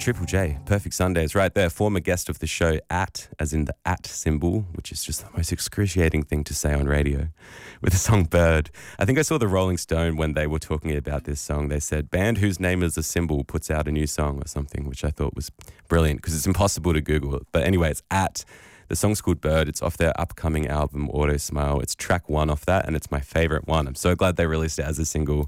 Triple J, Perfect Sundays, right there. Former guest of the show, as in the symbol, which is just the most excruciating thing to say on radio, with the song Bird. I think I saw the Rolling Stone when they were talking about this song. They said, band whose name is a symbol puts out a new song or something, which I thought was brilliant because it's impossible to Google it. But anyway, it's The song's called Bird. It's off their upcoming album, Auto Smile. It's track 1 off that, and it's my favorite one. I'm so glad they released it as a single.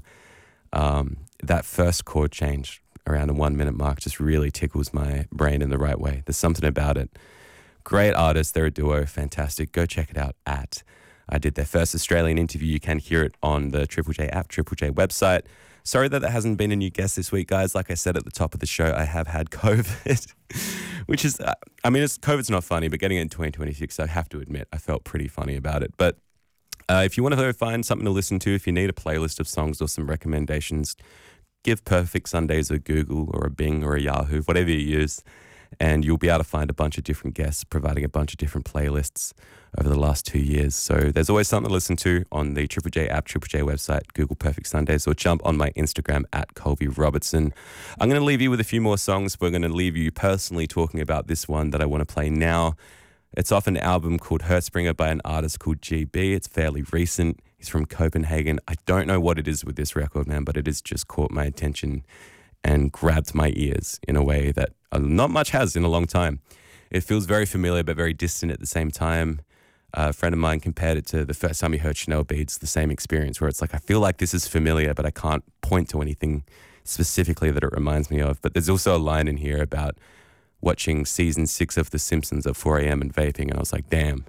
That first chord change around the 1 minute mark just really tickles my brain in the right way. There's something about it. Great artists. They're a duo. Fantastic. Go check it out I did their first Australian interview. You can hear it on the Triple J app, Triple J website. Sorry that there hasn't been a new guest this week, guys. Like I said at the top of the show, I have had COVID, which is, COVID's not funny, but getting it in 2026, I have to admit, I felt pretty funny about it. But if you want to find something to listen to, if you need a playlist of songs or some recommendations, give Perfect Sundays a Google or a Bing or a Yahoo, whatever you use, and you'll be able to find a bunch of different guests providing a bunch of different playlists over the last 2 years. So there's always something to listen to on the Triple J app, Triple J website, Google Perfect Sundays, or jump on my Instagram at Colby Robertson. I'm going to leave you with a few more songs. We're going to leave you personally talking about this one that I want to play now. It's off an album called Hertzspringer by an artist called GB. It's fairly recent. He's from Copenhagen. I don't know what it is with this record, man, but it has just caught my attention and grabbed my ears in a way that not much has in a long time. It feels very familiar but very distant at the same time. A friend of mine compared it to the first time he heard Chanel Beats, the same experience where it's like, I feel like this is familiar, but I can't point to anything specifically that it reminds me of. But there's also a line in here about watching season 6 of The Simpsons at 4 a.m. and vaping, and I was like, damn,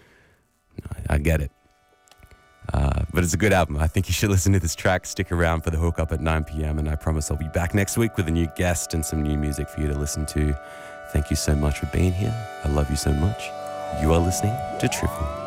I get it. But it's a good album. I think you should listen to this track. Stick around for the hook up at 9 p.m. and I promise I'll be back next week with a new guest and some new music for you to listen to. Thank you so much for being here. I love you so much. You are listening to Triple